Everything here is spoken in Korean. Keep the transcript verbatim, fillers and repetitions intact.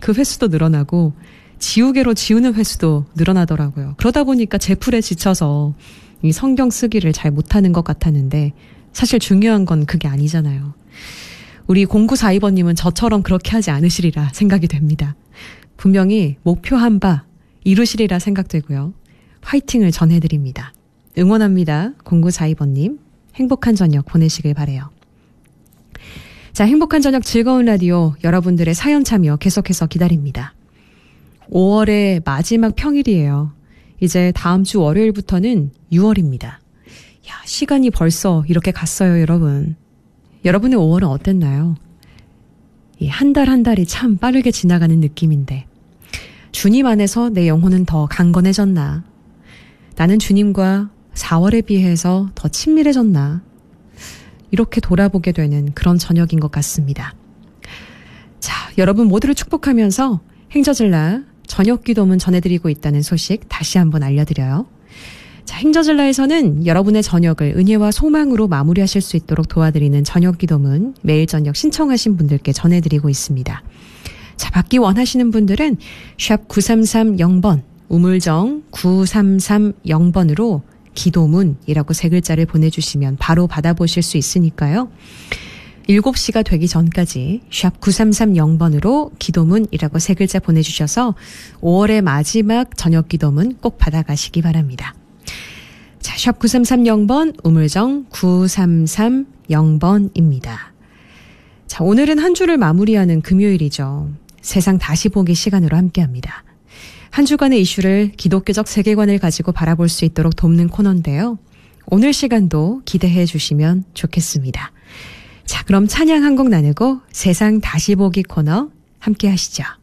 그 횟수도 늘어나고 지우개로 지우는 횟수도 늘어나더라고요. 그러다 보니까 제풀에 지쳐서 이 성경 쓰기를 잘 못하는 것 같았는데 사실 중요한 건 그게 아니잖아요. 우리 공구사이 번님은 저처럼 그렇게 하지 않으시리라 생각이 됩니다. 분명히 목표한 바 이루시리라 생각되고요. 화이팅을 전해드립니다. 응원합니다. 공구사이 번님. 행복한 저녁 보내시길 바라요. 자, 행복한 저녁 즐거운 라디오 여러분들의 사연 참여 계속해서 기다립니다. 오월의 마지막 평일이에요. 이제 다음 주 월요일부터는 유월입니다. 야, 시간이 벌써 이렇게 갔어요, 여러분. 여러분의 오월은 어땠나요? 한 달 한 달이 참 빠르게 지나가는 느낌인데 주님 안에서 내 영혼은 더 강건해졌나? 나는 주님과 사월에 비해서 더 친밀해졌나? 이렇게 돌아보게 되는 그런 저녁인 것 같습니다. 자, 여러분 모두를 축복하면서 행저질라 저녁 기도문 전해드리고 있다는 소식 다시 한번 알려드려요. 자, 행저질라에서는 여러분의 저녁을 은혜와 소망으로 마무리하실 수 있도록 도와드리는 저녁 기도문 매일 저녁 신청하신 분들께 전해드리고 있습니다. 자, 받기 원하시는 분들은 샵 구삼삼공 번, 우물정 구삼삼공 번으로 기도문이라고 세 글자를 보내주시면 바로 받아보실 수 있으니까요. 일곱 시가 되기 전까지 샵 구삼삼공 번으로 기도문이라고 세 글자 보내주셔서 오월의 마지막 저녁 기도문 꼭 받아가시기 바랍니다. 자, 샵 구삼삼공 번, 우물정 구삼삼공 번입니다. 자, 오늘은 한 주를 마무리하는 금요일이죠. 세상 다시 보기 시간으로 함께합니다. 한 주간의 이슈를 기독교적 세계관을 가지고 바라볼 수 있도록 돕는 코너인데요. 오늘 시간도 기대해 주시면 좋겠습니다. 자, 그럼 찬양 한 곡 나누고 세상 다시 보기 코너 함께 하시죠.